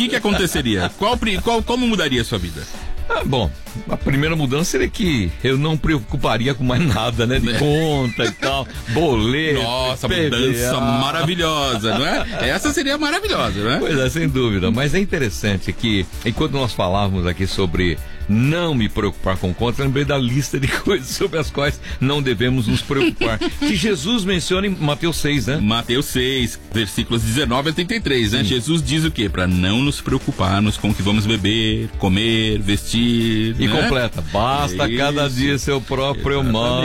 que aconteceria? Como mudaria a sua vida? Bom, a primeira mudança seria que eu não preocuparia com mais nada, né? De conta e tal, boleto. Nossa, mudança maravilhosa, não é? Essa seria maravilhosa, né? Pois é, sem dúvida. Mas é interessante que, enquanto nós falávamos aqui sobre não me preocupar com conta, lembrei da lista de coisas sobre as quais não devemos nos preocupar. Que Jesus menciona em Mateus 6, né? Mateus 6, versículos 19 a 33, né? Jesus diz o quê? Para não nos preocuparmos com o que vamos beber, comer, vestir. E né? completa, basta cada dia seu próprio mal.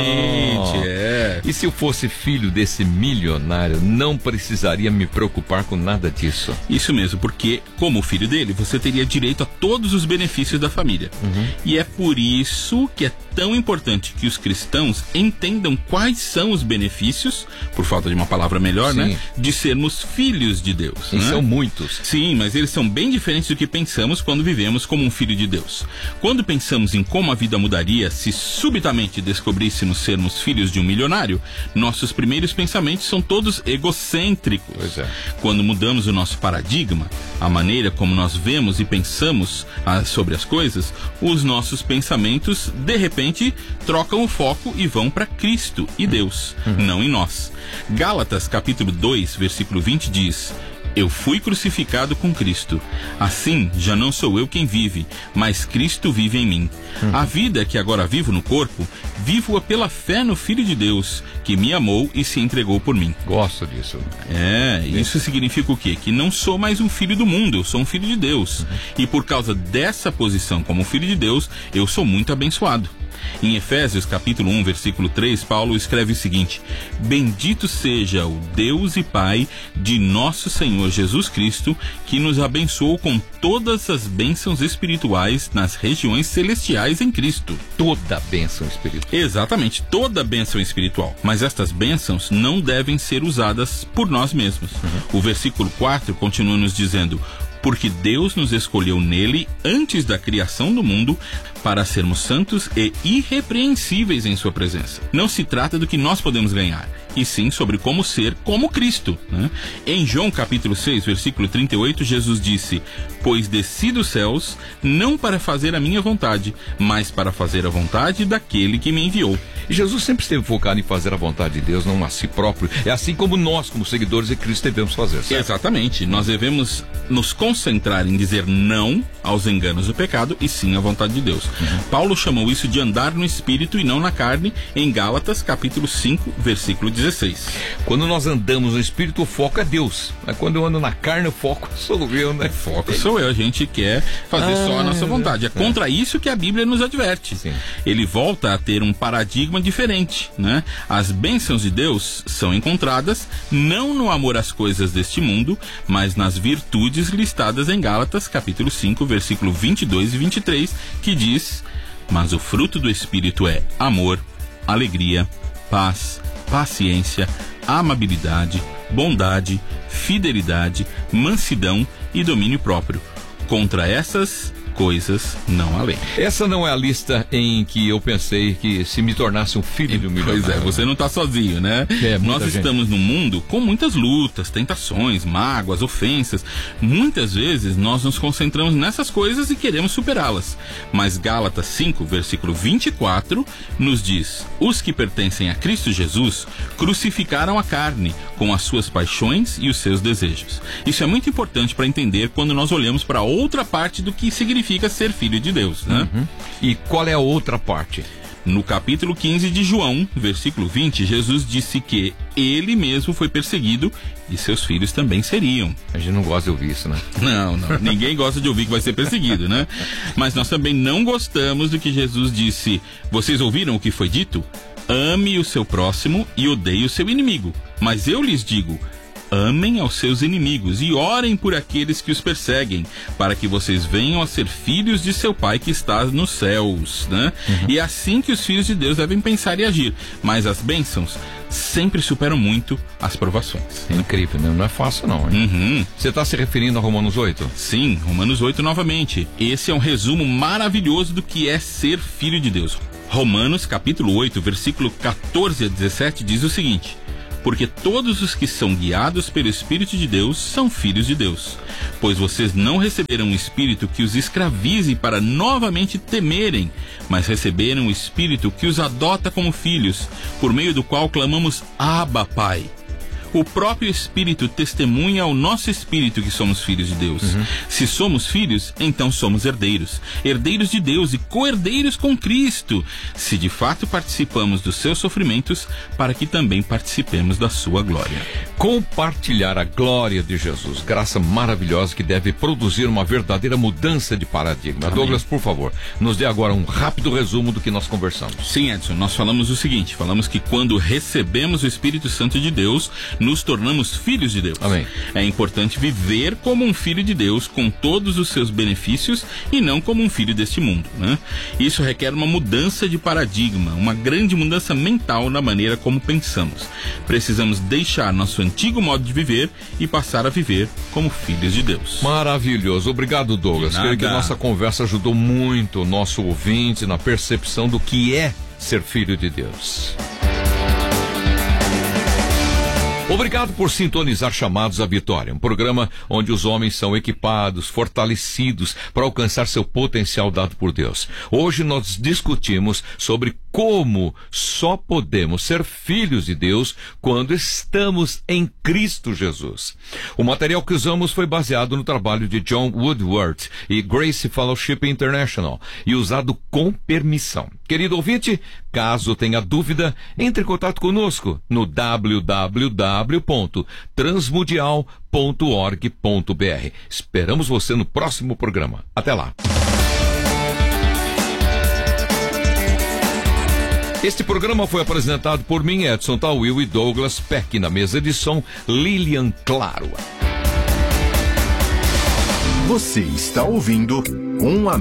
É. E se eu fosse filho desse milionário, não precisaria me preocupar com nada disso. Isso mesmo, porque como filho dele, você teria direito a todos os benefícios da família. E é por isso que é tão importante que os cristãos entendam quais são os benefícios, por falta de uma palavra melhor, Sim. né? De sermos filhos de Deus. E né? são muitos. Sim, mas eles são bem diferentes do que pensamos quando vivemos como um filho de Deus. Quando pensamos em como a vida mudaria se subitamente descobríssemos sermos filhos de um milionário, nossos primeiros pensamentos são todos egocêntricos. Pois é. Quando mudamos o nosso paradigma, a maneira como nós vemos e pensamos sobre as coisas, os nossos pensamentos, de repente, trocam o foco e vão para Cristo e Deus, não em nós. Gálatas, capítulo 2, versículo 20 diz: eu fui crucificado com Cristo. Assim, já não sou eu quem vive, mas Cristo vive em mim. A vida que agora vivo no corpo, vivo-a pela fé no Filho de Deus, que me amou e se entregou por mim. Gosto disso. Isso significa o quê? Que não sou mais um filho do mundo, eu sou um filho de Deus. E por causa dessa posição como filho de Deus, eu sou muito abençoado. Em Efésios capítulo 1, versículo 3, Paulo escreve o seguinte: bendito seja o Deus e Pai de nosso Senhor Jesus Cristo, que nos abençoou com todas as bênçãos espirituais nas regiões celestiais em Cristo. Toda bênção espiritual. Exatamente, toda bênção espiritual. Mas estas bênçãos não devem ser usadas por nós mesmos. O versículo 4 continua nos dizendo: porque Deus nos escolheu nele antes da criação do mundo para sermos santos e irrepreensíveis em sua presença. Não se trata do que nós podemos ganhar, e sim sobre como ser como Cristo, né? Em João capítulo 6, versículo 38, Jesus disse: pois desci dos céus não para fazer a minha vontade, mas para fazer a vontade daquele que me enviou. E Jesus sempre esteve focado em fazer a vontade de Deus, não a si próprio. É assim como nós, como seguidores de Cristo, devemos fazer, certo? Exatamente. Nós devemos nos concentrar em dizer não aos enganos do pecado e sim à vontade de Deus. Paulo chamou isso de andar no Espírito e não na carne, em Gálatas capítulo 5, versículo 16. Quando nós andamos no Espírito, o foco é Deus. Mas quando eu ando na carne, o foco sou eu, né? O foco sou eu. A gente quer fazer só a nossa vontade. É contra isso que a Bíblia nos adverte. Sim. Ele volta a ter um paradigma diferente, né? As bênçãos de Deus são encontradas não no amor às coisas deste mundo, mas nas virtudes listadas em Gálatas capítulo 5, versículo 22 e 23, que diz: mas o fruto do Espírito é amor, alegria, paz, paciência, amabilidade, bondade, fidelidade, mansidão e domínio próprio. Contra essas coisas não há lei. Essa não é a lista em que eu pensei que se me tornasse um filho de um milionário. Pois é, você não está sozinho, né? Nós estamos num mundo com muitas lutas, tentações, mágoas, ofensas. Muitas vezes nós nos concentramos nessas coisas e queremos superá-las. Mas Gálatas 5, versículo 24, nos diz: os que pertencem a Cristo Jesus crucificaram a carne com as suas paixões e os seus desejos. Isso é muito importante para entender quando nós olhamos para outra parte do que significa ser filho de Deus, né? E qual é a outra parte? No capítulo 15 de João, versículo 20, Jesus disse que ele mesmo foi perseguido e seus filhos também seriam. A gente não gosta de ouvir isso, né? Não. Ninguém gosta de ouvir que vai ser perseguido, né? Mas nós também não gostamos do que Jesus disse: vocês ouviram o que foi dito? Ame o seu próximo e odeie o seu inimigo. Mas eu lhes digo: amem aos seus inimigos e orem por aqueles que os perseguem, para que vocês venham a ser filhos de seu Pai que está nos céus, né? E é assim que os filhos de Deus devem pensar e agir. Mas as bênçãos sempre superam muito as provações. É incrível, né? Não é fácil não, hein? Você está se referindo a Romanos 8? Sim, Romanos 8 novamente. Esse é um resumo maravilhoso do que é ser filho de Deus. Romanos capítulo 8, versículo 14 a 17 diz o seguinte: porque todos os que são guiados pelo Espírito de Deus são filhos de Deus. Pois vocês não receberam um espírito que os escravize para novamente temerem, mas receberam um espírito que os adota como filhos, por meio do qual clamamos Abba, Pai. O próprio Espírito testemunha ao nosso espírito que somos filhos de Deus. Se somos filhos, então somos herdeiros. Herdeiros de Deus e co-herdeiros com Cristo, se de fato participamos dos seus sofrimentos, para que também participemos da sua glória. Compartilhar a glória de Jesus, graça maravilhosa que deve produzir uma verdadeira mudança de paradigma. Amém. Douglas, por favor, nos dê agora um rápido resumo do que nós conversamos. Sim, Edson, nós falamos o seguinte, falamos que quando recebemos o Espírito Santo de Deus, nos tornamos filhos de Deus. Amém. É importante viver como um filho de Deus, com todos os seus benefícios, e não como um filho deste mundo, né? Isso requer uma mudança de paradigma, uma grande mudança mental na maneira como pensamos. Precisamos deixar nosso antigo modo de viver e passar a viver como filhos de Deus. Maravilhoso. Obrigado, Douglas. Creio que a nossa conversa ajudou muito o nosso ouvinte na percepção do que é ser filho de Deus. Obrigado por sintonizar Chamados à Vitória, um programa onde os homens são equipados, fortalecidos para alcançar seu potencial dado por Deus. Hoje nós discutimos sobre como só podemos ser filhos de Deus quando estamos em Cristo Jesus. O material que usamos foi baseado no trabalho de John Woodward e Grace Fellowship International e usado com permissão. Querido ouvinte, caso tenha dúvida, entre em contato conosco no www.transmundial.org.br. Esperamos você no próximo programa. Até lá. Este programa foi apresentado por mim, Edson Tawil, e Douglas Peck, na mesa de som, Lilian Claro. Você está ouvindo